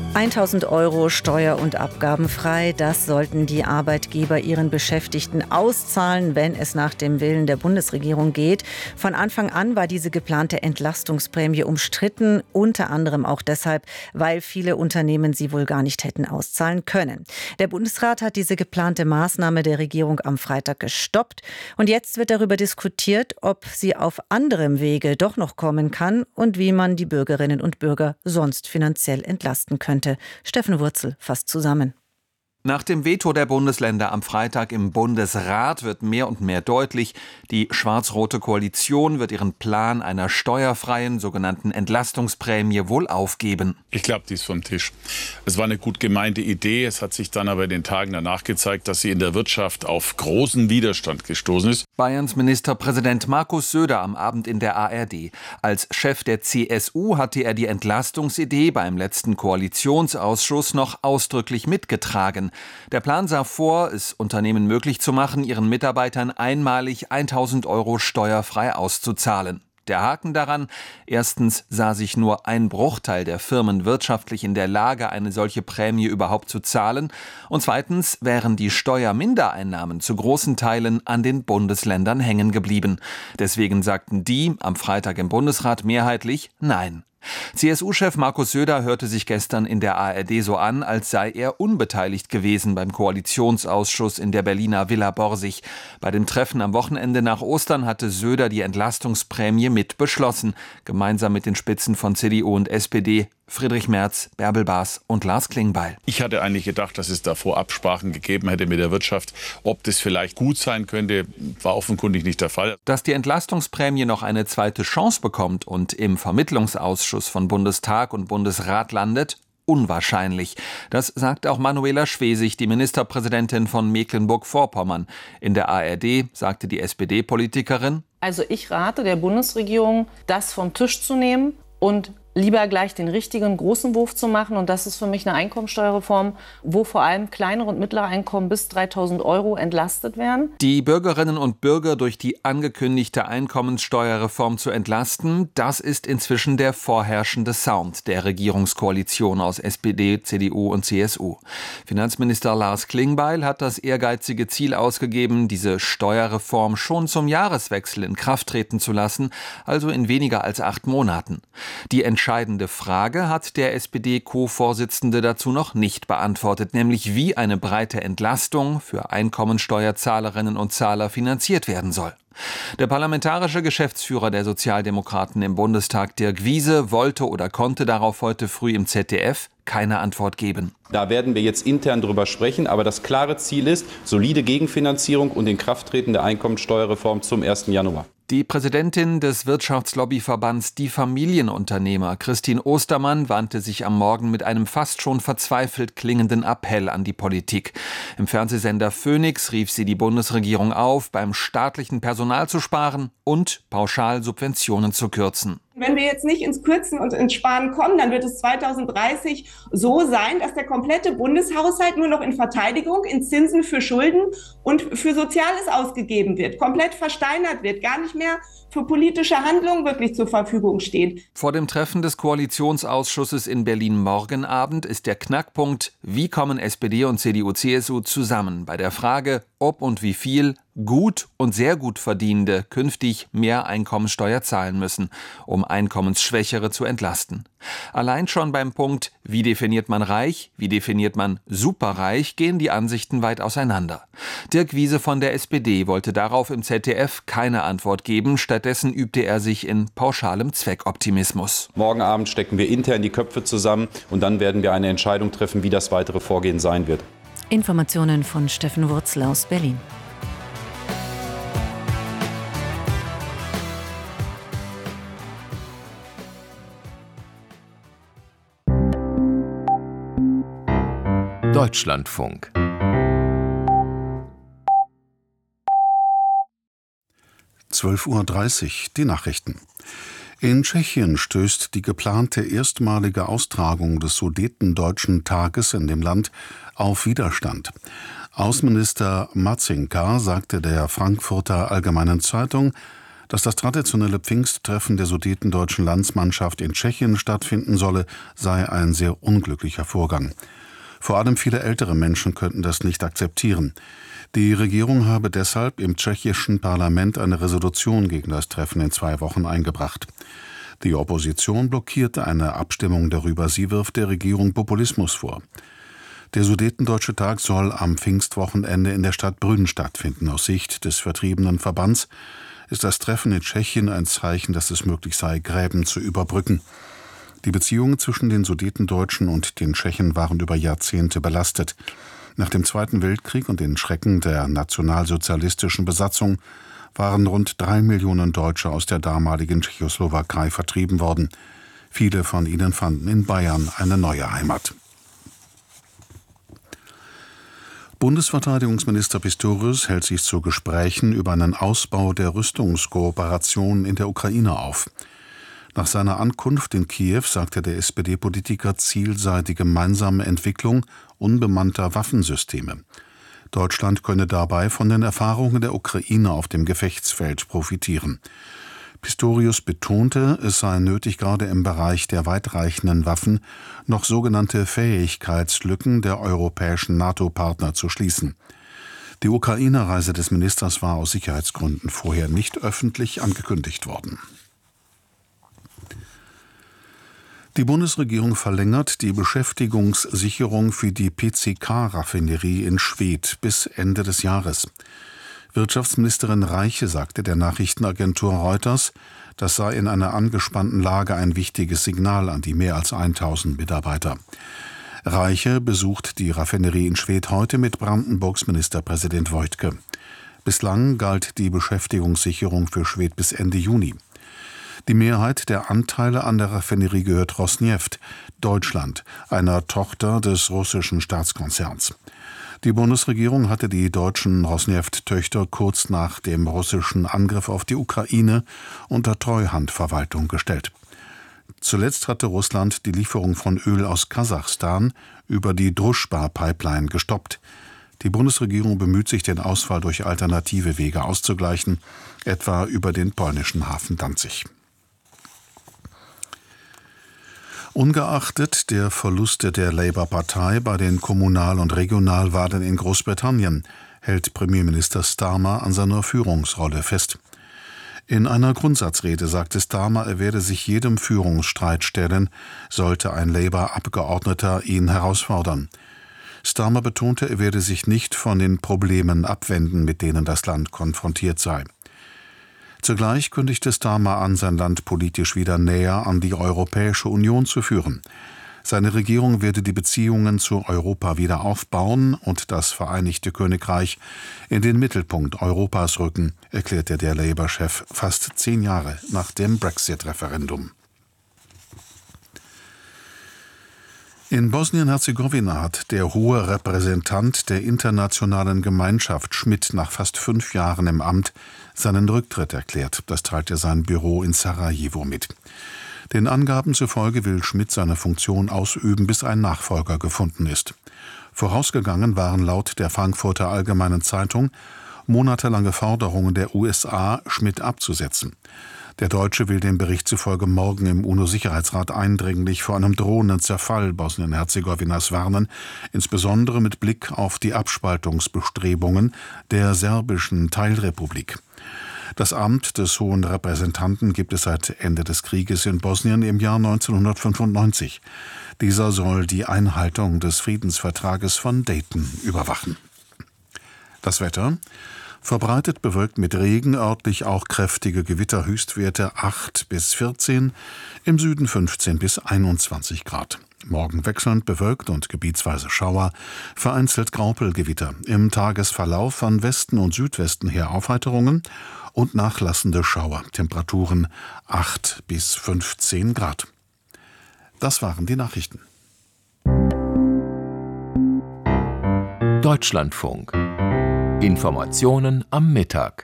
1.000 € steuer- und abgabenfrei, das sollten die Arbeitgeber ihren Beschäftigten auszahlen, wenn es nach dem Willen der Bundesregierung geht. Von Anfang an war diese geplante Entlastungsprämie umstritten, unter anderem auch deshalb, weil viele Unternehmen sie wohl gar nicht hätten auszahlen können. Der Bundesrat hat diese geplante Maßnahme der Regierung am Freitag gestoppt und jetzt wird darüber diskutiert, ob sie auf anderem Wege doch noch kommen kann und wie man die Bürgerinnen und Bürger sonst finanziell entlasten könnte. Steffen Wurzel fasst zusammen. Nach dem Veto der Bundesländer am Freitag im Bundesrat wird mehr und mehr deutlich, die schwarz-rote Koalition wird ihren Plan einer steuerfreien sogenannten Entlastungsprämie wohl aufgeben. Ich glaube, die ist vom Tisch. Es war eine gut gemeinte Idee. Es hat sich dann aber in den Tagen danach gezeigt, dass sie in der Wirtschaft auf großen Widerstand gestoßen ist. Bayerns Ministerpräsident Markus Söder am Abend in der ARD. Als Chef der CSU hatte er die Entlastungsidee beim letzten Koalitionsausschuss noch ausdrücklich mitgetragen. Der Plan sah vor, es Unternehmen möglich zu machen, ihren Mitarbeitern einmalig 1.000 € steuerfrei auszuzahlen. Der Haken daran: Erstens sah sich nur ein Bruchteil der Firmen wirtschaftlich in der Lage, eine solche Prämie überhaupt zu zahlen. Und zweitens wären die Steuermindereinnahmen zu großen Teilen an den Bundesländern hängen geblieben. Deswegen sagten die am Freitag im Bundesrat mehrheitlich Nein. CSU-Chef Markus Söder hörte sich gestern in der ARD so an, als sei er unbeteiligt gewesen beim Koalitionsausschuss in der Berliner Villa Borsig. Bei dem Treffen am Wochenende nach Ostern hatte Söder die Entlastungsprämie mit beschlossen, gemeinsam mit den Spitzen von CDU und SPD, Friedrich Merz, Bärbel Baas und Lars Klingbeil. Ich hatte eigentlich gedacht, dass es davor Absprachen gegeben hätte mit der Wirtschaft. Ob das vielleicht gut sein könnte, war offenkundig nicht der Fall. Dass die Entlastungsprämie noch eine zweite Chance bekommt und im Vermittlungsausschuss von Bundestag und Bundesrat landet, unwahrscheinlich. Das sagt auch Manuela Schwesig, die Ministerpräsidentin von Mecklenburg-Vorpommern. In der ARD sagte die SPD-Politikerin: Also ich rate der Bundesregierung, das vom Tisch zu nehmen und lieber gleich den richtigen großen Wurf zu machen. Und das ist für mich eine Einkommensteuerreform, wo vor allem kleinere und mittlere Einkommen bis 3.000 € entlastet werden. Die Bürgerinnen und Bürger durch die angekündigte Einkommenssteuerreform zu entlasten, das ist inzwischen der vorherrschende Sound der Regierungskoalition aus SPD, CDU und CSU. Finanzminister Lars Klingbeil hat das ehrgeizige Ziel ausgegeben, diese Steuerreform schon zum Jahreswechsel in Kraft treten zu lassen, also in weniger als 8 Monaten. Die entscheidende Frage hat der SPD-Co-Vorsitzende dazu noch nicht beantwortet, nämlich wie eine breite Entlastung für Einkommensteuerzahlerinnen und Zahler finanziert werden soll. Der parlamentarische Geschäftsführer der Sozialdemokraten im Bundestag, Dirk Wiese, wollte oder konnte darauf heute früh im ZDF keine Antwort geben. Da werden wir jetzt intern drüber sprechen, aber das klare Ziel ist solide Gegenfinanzierung und Inkrafttreten der Einkommensteuerreform zum 1. Januar. Die Präsidentin des Wirtschaftslobbyverbands Die Familienunternehmer, Christine Ostermann, wandte sich am Morgen mit einem fast schon verzweifelt klingenden Appell an die Politik. Im Fernsehsender Phoenix rief sie die Bundesregierung auf, beim staatlichen Personal zu sparen und pauschal Subventionen zu kürzen. Wenn wir jetzt nicht ins Kürzen und ins Sparen kommen, dann wird es 2030 so sein, dass der komplette Bundeshaushalt nur noch in Verteidigung, in Zinsen für Schulden und für Soziales ausgegeben wird, komplett versteinert wird, gar nicht mehr für politische Handlungen wirklich zur Verfügung steht. Vor dem Treffen des Koalitionsausschusses in Berlin morgen Abend ist der Knackpunkt: Wie kommen SPD und CDU-CSU zusammen bei der Frage, ob und wie viel gut und sehr gut Verdienende künftig mehr Einkommensteuer zahlen müssen, um Einkommensschwächere zu entlasten. Allein schon beim Punkt, wie definiert man reich, wie definiert man superreich, gehen die Ansichten weit auseinander. Dirk Wiese von der SPD wollte darauf im ZDF keine Antwort geben, stattdessen übte er sich in pauschalem Zweckoptimismus. Morgen Abend stecken wir intern die Köpfe zusammen und dann werden wir eine Entscheidung treffen, wie das weitere Vorgehen sein wird. Informationen von Steffen Wurzel aus Berlin. Deutschlandfunk. (12:30 Uhr), die Nachrichten. In Tschechien stößt die geplante erstmalige Austragung des Sudetendeutschen Tages in dem Land auf Widerstand. Außenminister Marcinka sagte der Frankfurter Allgemeinen Zeitung, Dass das traditionelle Pfingsttreffen der sudetendeutschen Landsmannschaft in Tschechien stattfinden solle, sei ein sehr unglücklicher Vorgang. Vor allem viele ältere Menschen könnten das nicht akzeptieren. Die Regierung habe deshalb im tschechischen Parlament eine Resolution gegen das Treffen in 2 Wochen eingebracht. Die Opposition blockierte eine Abstimmung darüber. Sie wirft der Regierung Populismus vor. Der Sudetendeutsche Tag soll am Pfingstwochenende in der Stadt Brünn stattfinden. Aus Sicht des vertriebenen Verbands ist das Treffen in Tschechien ein Zeichen, dass es möglich sei, Gräben zu überbrücken. Die Beziehungen zwischen den Sudetendeutschen und den Tschechen waren über Jahrzehnte belastet. Nach dem Zweiten Weltkrieg und den Schrecken der nationalsozialistischen Besatzung waren rund 3 Millionen Deutsche aus der damaligen Tschechoslowakei vertrieben worden. Viele von ihnen fanden in Bayern eine neue Heimat. Bundesverteidigungsminister Pistorius hält sich zu Gesprächen über einen Ausbau der Rüstungskooperation in der Ukraine auf. Nach seiner Ankunft in Kiew sagte der SPD-Politiker, Ziel sei die gemeinsame Entwicklung unbemannter Waffensysteme. Deutschland könne dabei von den Erfahrungen der Ukraine auf dem Gefechtsfeld profitieren. Pistorius betonte, es sei nötig, gerade im Bereich der weitreichenden Waffen noch sogenannte Fähigkeitslücken der europäischen NATO-Partner zu schließen. Die Ukraine-Reise des Ministers war aus Sicherheitsgründen vorher nicht öffentlich angekündigt worden. Die Bundesregierung verlängert die Beschäftigungssicherung für die PCK-Raffinerie in Schwedt bis Ende des Jahres. Wirtschaftsministerin Reiche sagte der Nachrichtenagentur Reuters, das sei in einer angespannten Lage ein wichtiges Signal an die mehr als 1000 Mitarbeiter. Reiche besucht die Raffinerie in Schwedt heute mit Brandenburgs Ministerpräsident Woidke. Bislang galt die Beschäftigungssicherung für Schwedt bis Ende Juni. Die Mehrheit der Anteile an der Raffinerie gehört Rosneft, Deutschland, einer Tochter des russischen Staatskonzerns. Die Bundesregierung hatte die deutschen Rosneft-Töchter kurz nach dem russischen Angriff auf die Ukraine unter Treuhandverwaltung gestellt. Zuletzt hatte Russland die Lieferung von Öl aus Kasachstan über die Druschba-Pipeline gestoppt. Die Bundesregierung bemüht sich, den Ausfall durch alternative Wege auszugleichen, etwa über den polnischen Hafen Danzig. Ungeachtet der Verluste der Labour-Partei bei den Kommunal- und Regionalwahlen in Großbritannien hält Premierminister Starmer an seiner Führungsrolle fest. In einer Grundsatzrede sagte Starmer, er werde sich jedem Führungsstreit stellen, sollte ein Labour-Abgeordneter ihn herausfordern. Starmer betonte, er werde sich nicht von den Problemen abwenden, mit denen das Land konfrontiert sei. Zugleich kündigte Starmer an, sein Land politisch wieder näher an die Europäische Union zu führen. Seine Regierung werde die Beziehungen zu Europa wieder aufbauen und das Vereinigte Königreich in den Mittelpunkt Europas rücken, erklärte der Labour-Chef fast 10 Jahre nach dem Brexit-Referendum. In Bosnien-Herzegowina hat der hohe Repräsentant der internationalen Gemeinschaft Schmidt nach fast 5 Jahren im Amt seinen Rücktritt erklärt. Das teilte sein Büro in Sarajevo mit. Den Angaben zufolge will Schmidt seine Funktion ausüben, bis ein Nachfolger gefunden ist. Vorausgegangen waren laut der Frankfurter Allgemeinen Zeitung monatelange Forderungen der USA, Schmidt abzusetzen. Der Deutsche will dem Bericht zufolge morgen im UNO-Sicherheitsrat eindringlich vor einem drohenden Zerfall Bosnien-Herzegowinas warnen, insbesondere mit Blick auf die Abspaltungsbestrebungen der serbischen Teilrepublik. Das Amt des Hohen Repräsentanten gibt es seit Ende des Krieges in Bosnien im Jahr 1995. Dieser soll die Einhaltung des Friedensvertrages von Dayton überwachen. Das Wetter: verbreitet bewölkt mit Regen, örtlich auch kräftige Gewitter, Höchstwerte 8 bis 14, im Süden 15 bis 21 Grad. Morgen wechselnd bewölkt und gebietsweise Schauer, vereinzelt Graupelgewitter. Im Tagesverlauf von Westen und Südwesten her Aufheiterungen und nachlassende Schauer. Temperaturen 8 bis 15 Grad. Das waren die Nachrichten. Deutschlandfunk. Informationen am Mittag.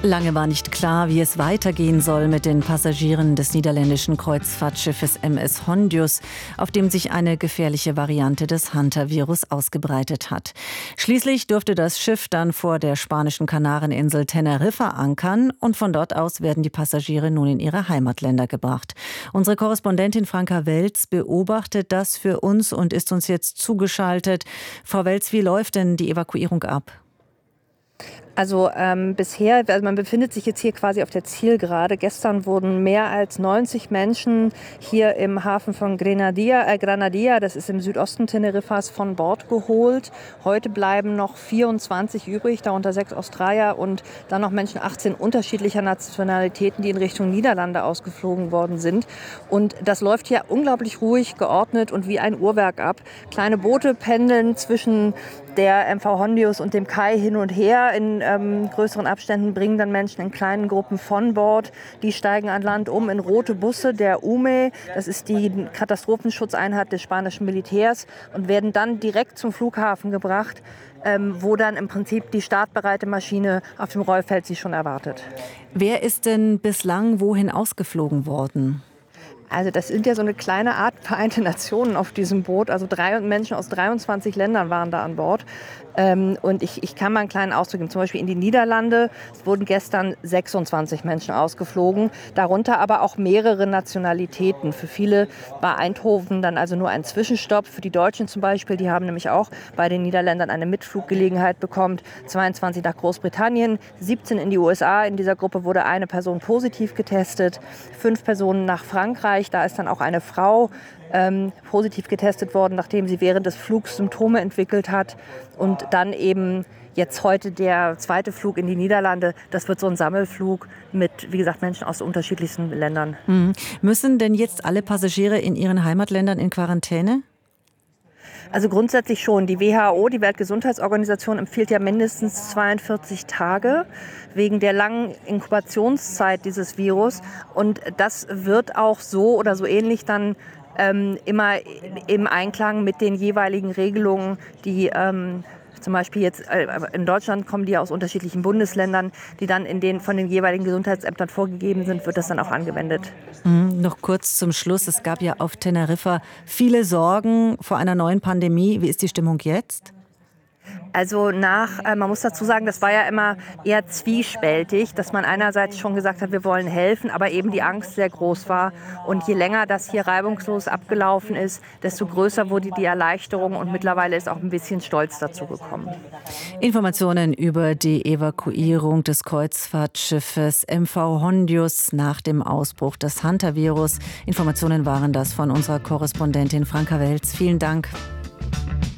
Lange war nicht klar, wie es weitergehen soll mit den Passagieren des niederländischen Kreuzfahrtschiffes MS Hondius, auf dem sich eine gefährliche Variante des Hunter-Virus ausgebreitet hat. Schließlich durfte das Schiff dann vor der spanischen Kanareninsel Teneriffa ankern und von dort aus werden die Passagiere nun in ihre Heimatländer gebracht. Unsere Korrespondentin Franka Welz beobachtet das für uns und ist uns jetzt zugeschaltet. Frau Welz, wie läuft denn die Evakuierung ab? Also bisher, man befindet sich jetzt hier quasi auf der Zielgerade. Gestern wurden mehr als 90 Menschen hier im Hafen von Granadilla, das ist im Südosten Teneriffas, von Bord geholt. Heute bleiben noch 24 übrig, darunter 6 Australier und dann noch Menschen 18 unterschiedlicher Nationalitäten, die in Richtung Niederlande ausgeflogen worden sind. Und das läuft hier unglaublich ruhig, geordnet und wie ein Uhrwerk ab. Kleine Boote pendeln zwischen der MV Hondius und dem Kai hin und her in größeren Abständen, bringen dann Menschen in kleinen Gruppen von Bord. Die steigen an Land um in rote Busse der UME, das ist die Katastrophenschutzeinheit des spanischen Militärs, und werden dann direkt zum Flughafen gebracht, wo dann im Prinzip die startbereite Maschine auf dem Rollfeld sie schon erwartet. Wer ist denn bislang wohin ausgeflogen worden? Also das sind ja so eine kleine Art Vereinte Nationen auf diesem Boot. Also Menschen aus 23 Ländern waren da an Bord. Und ich kann mal einen kleinen Ausdruck geben. Zum Beispiel in die Niederlande. Es wurden gestern 26 Menschen ausgeflogen. Darunter aber auch mehrere Nationalitäten. Für viele war Eindhoven dann also nur ein Zwischenstopp. Für die Deutschen zum Beispiel, die haben nämlich auch bei den Niederländern eine Mitfluggelegenheit bekommen. 22 nach Großbritannien, 17 in die USA. In dieser Gruppe wurde eine Person positiv getestet. 5 Personen nach Frankreich. Da ist dann auch eine Frau positiv getestet worden, nachdem sie während des Flugs Symptome entwickelt hat. Und dann eben jetzt heute der zweite Flug in die Niederlande. Das wird so ein Sammelflug mit, wie gesagt, Menschen aus unterschiedlichsten Ländern. Müssen denn jetzt alle Passagiere in ihren Heimatländern in Quarantäne? Also grundsätzlich schon. Die WHO, die Weltgesundheitsorganisation, empfiehlt ja mindestens 42 Tage wegen der langen Inkubationszeit dieses Virus. Und das wird auch so oder so ähnlich dann immer im Einklang mit den jeweiligen Regelungen, die zum Beispiel jetzt in Deutschland kommen die aus unterschiedlichen Bundesländern, die dann von den jeweiligen Gesundheitsämtern vorgegeben sind, wird das dann auch angewendet. Noch kurz zum Schluss. Es gab ja auf Teneriffa viele Sorgen vor einer neuen Pandemie. Wie ist die Stimmung jetzt? Also man muss dazu sagen, das war ja immer eher zwiespältig, dass man einerseits schon gesagt hat, wir wollen helfen, aber eben die Angst sehr groß war. Und je länger das hier reibungslos abgelaufen ist, desto größer wurde die Erleichterung und mittlerweile ist auch ein bisschen Stolz dazu gekommen. Informationen über die Evakuierung des Kreuzfahrtschiffes MV Hondius nach dem Ausbruch des Hunter-Virus. Informationen waren das von unserer Korrespondentin Franka Welz. Vielen Dank.